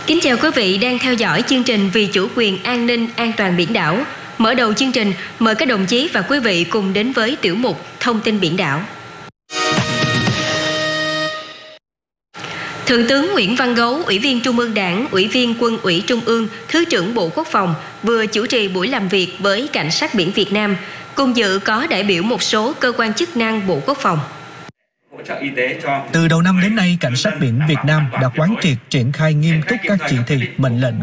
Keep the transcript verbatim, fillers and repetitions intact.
Kính chào quý vị đang theo dõi chương trình Vì chủ quyền an ninh an toàn biển đảo. Mở đầu chương trình, mời các đồng chí và quý vị cùng đến với tiểu mục Thông tin biển đảo. Thượng tướng Nguyễn Văn Gấu, Ủy viên Trung ương Đảng, Ủy viên Quân ủy Trung ương, Thứ trưởng Bộ Quốc phòng vừa chủ trì buổi làm việc với Cảnh sát biển Việt Nam. Cùng dự có đại biểu một số cơ quan chức năng Bộ Quốc phòng. Từ đầu năm đến nay, Cảnh sát biển Việt Nam đã quán triệt triển khai nghiêm túc các chỉ thị, mệnh lệnh